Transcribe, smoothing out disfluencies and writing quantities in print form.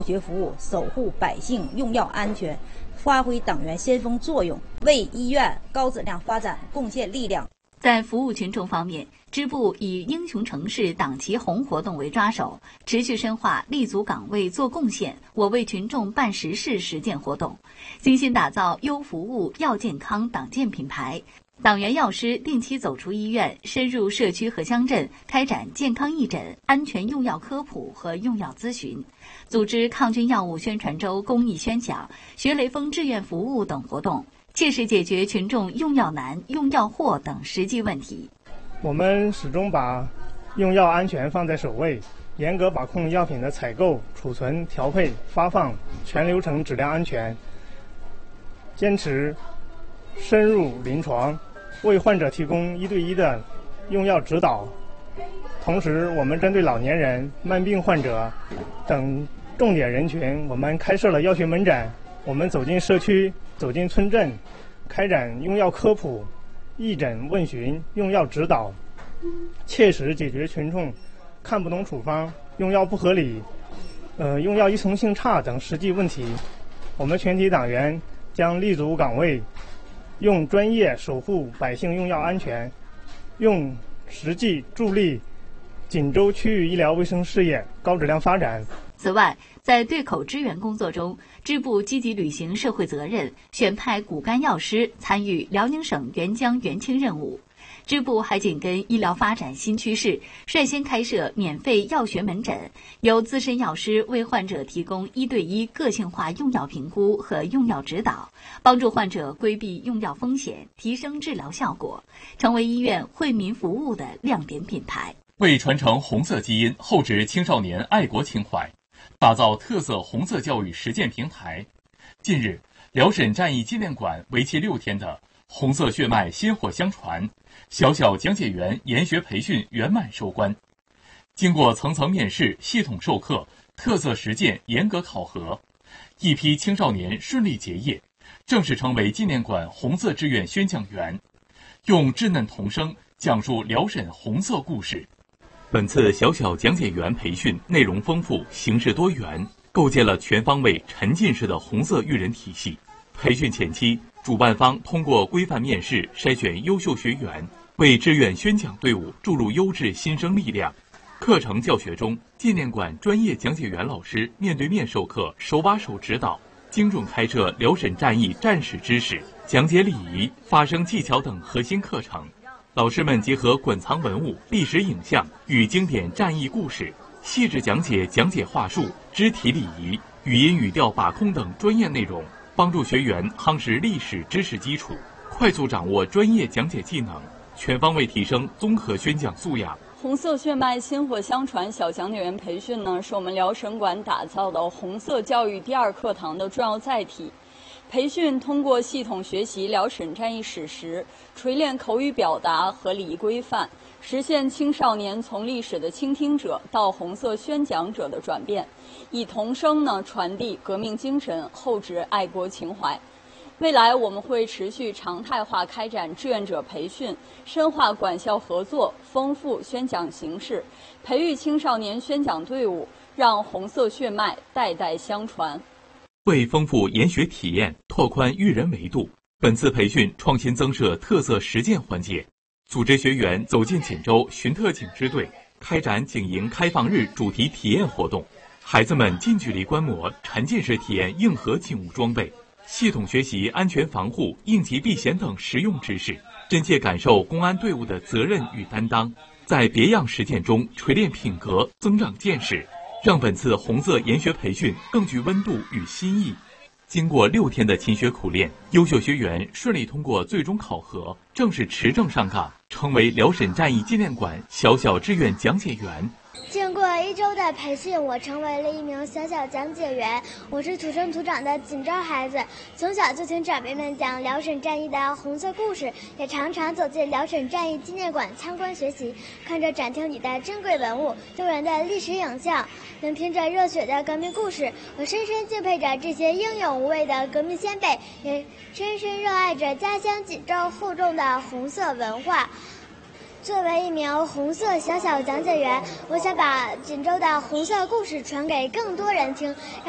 学服务，守护百姓用药安全，发挥党员先锋作用，为医院高质量发展贡献力量。 在服务群众方面，支部以英雄城市党旗红活动为抓手，持续深化立足岗位做贡献，我为群众办实事实践活动，精心打造优服务、要健康党建品牌。党员药师定期走出医院，深入社区和乡镇，开展健康义诊、安全用药科普和用药咨询，组织抗菌药物宣传周公益宣讲、学雷锋志愿服务等活动，切实解决群众用药难、用药祸等实际问题。 我们始终把用药安全放在首位，严格把控药品的采购、储存、调配、发放全流程质量安全，坚持深入临床，为患者提供1对1的用药指导。同时，我们针对老年人、慢病患者等重点人群，我们开设了药学门诊。我们走进社区、走进村镇，开展用药科普、义诊问询、用药指导，切实解决群众看不懂处方、用药不合理、用药依从性差等实际问题。我们全体党员将立足岗位，用专业守护百姓用药安全，用实际助力锦州区域医疗卫生事业高质量发展。 此外，在对口支援工作中，支部积极履行社会责任，选派骨干药师参与辽宁省援疆援清任务。支部还紧跟医疗发展新趋势，率先开设免费药学门诊，由资深药师为患者提供1对1个性化用药评估和用药指导，帮助患者规避用药风险，提升治疗效果，成为医院惠民服务的亮点品牌。 为传承红色基因，厚植青少年爱国情怀，打造特色红色教育实践平台。近日，辽沈战役纪念馆为期6天的红色血脉薪火相传小小讲解员研学培训圆满收官。经过层层面试、系统授课、特色实践严格考核，一批青少年顺利结业，正式成为纪念馆红色志愿宣讲员，用稚嫩童声讲述辽沈红色故事。本次小小讲解员培训内容丰富，形式多元，构建了全方位沉浸式的红色育人体系。培训前期，主办方通过规范面试筛选优秀学员，为志愿宣讲队伍注入优质新生力量。课程教学中，纪念馆专业讲解员老师面对面授课，手把手指导，精准开设辽沈战役战史知识、讲解礼仪、发声技巧等核心课程。老师们结合馆藏文物、历史影像与经典战役故事，细致讲解讲解话术、肢体礼仪、语音语调把控等专业内容，帮助学员夯实历史知识基础，快速掌握专业讲解技能，全方位提升综合宣讲素养。 红色血脉薪火相传小讲解员培训呢，是我们辽沈馆打造的红色教育第2课堂的重要载体。培训通过系统学习辽沈战役史实，锤炼口语表达和礼仪规范，实现青少年从历史的倾听者到红色宣讲者的转变，以童声呢传递革命精神，厚植爱国情怀。未来我们会持续常态化开展志愿者培训，深化管校合作，丰富宣讲形式，培育青少年宣讲队伍，让红色血脉代代相传。 为丰富研学体验，拓宽育人维度，本次培训创新增设特色实践环节，组织学员走进锦州巡特警支队，开展警营开放日主题体验活动。孩子们近距离观摩、沉浸式体验硬核警务装备，系统学习安全防护、应急避险等实用知识，真切感受公安队伍的责任与担当，在别样实践中锤炼品格、增长见识，让本次红色研学培训更具温度与新意。经过6天的勤学苦练，优秀学员顺利通过最终考核，正式持证上岗，成为辽沈战役纪念馆小小志愿讲解员。 经过1周的培训，我成为了一名小小讲解员。我是土生土长的锦州孩子，从小就听长辈们讲辽沈战役的红色故事，也常常走进辽沈战役纪念馆参观学习，看着展厅里的珍贵文物、动人的历史影像，能凭着热血的革命故事，我深深敬佩着这些英勇无畏的革命先辈，也深深热爱着家乡锦州厚重的红色文化。作为一名红色小小讲解员，我想把锦州的红色故事传给更多人听。